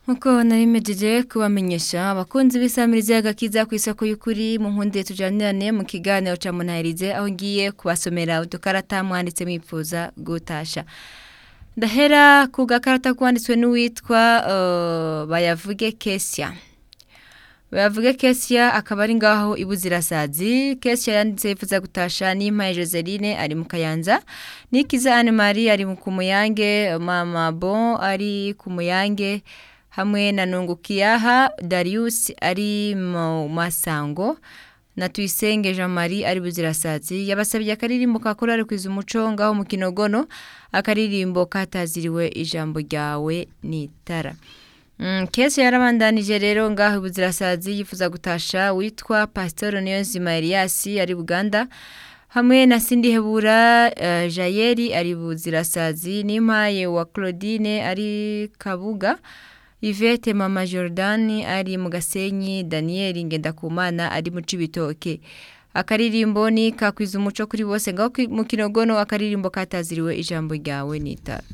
Nkuko narimejeje kubamenyesha abakunzi b'isamiriza y'agakiza ku isoko y'ukuri mu nkunde tujanirane mu kiganiro ca Munahirize aho ngiye kubasomera udukarata mwanditse mwipfuza gutasha. Ndahera ku gakarata kwanditswe n'uwitwa Bayavuge Kesia. Bayavuge Kesia akaba ari ngaho ibuzirasazi. Kesia yanditse yifuza gutasha n'impaye Joseline ari mu Kayanza. Nikiza Anne Marie ari mu Kumuyange, Mama Bon ari ku Muyange. Hamwe na Nungukiyaha Darius ari mu Masango na Tuyisenge Jean Marie ari buzirasazi yabasabye akaririmbo kakorare kwiza umuco ngaho mu Kinogono akaririmbo kataziriwe ijambo ryawe nitara. Kese yarabandanije rero ngaho buzirasazi yifuza gutasha witwa Pastor Niyonzima Elias ari Buganda hamwe na Sindi Hebura Jayeri ari buzirasazi n'impaye wa Claudine ari Kabuga Yvette Mama Jordani ari mu Gasenyi Daniel Ngendakumana ari mu Cibitoke akaririmbo ni kakwiza umuco kuri bose ngaho mu Kinogono akaririmbo kataziriwe ijambo ryawe nita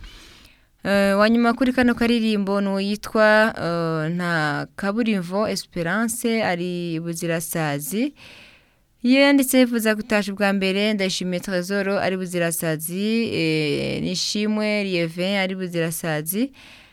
wanyuma kuri kano karirimbo no yitwa nta kaburimvo Esperance ari buzirasazi yanditse yifuza gutasha bwa mbere ndashimiye Trezoro ari buzirasazi nishimwe Lievin ari buzirasazi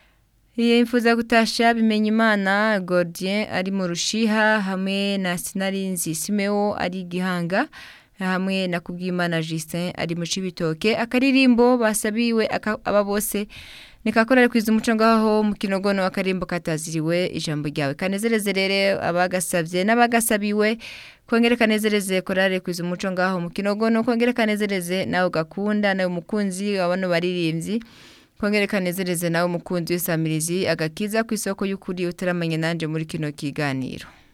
yifuza gutasha bimenye Imana Gordien ari mu Rushiha hamwe na Sinarinzi Simeo ari Gihanga hamwe na Kubwimana Justin ari mu Cibitoke akaririmbo basabiwe aba bose nikakorera kwiza umuco ngaho mu Kinogono akarimbo kataziriwe ijambo ryawe kanezereze rere abagasavye n'abagasabiwe kongere kanezereze korare kwiza umuco ngaho mu Kinogono kongere kanezereze nawe gakunda nawe mukunzi wabano baririmbyi kongere kanezereze nawe mukunzi w'isamirizi agakiza ku isoko y'ukuri utaramanye nanje muri kino kiganiro.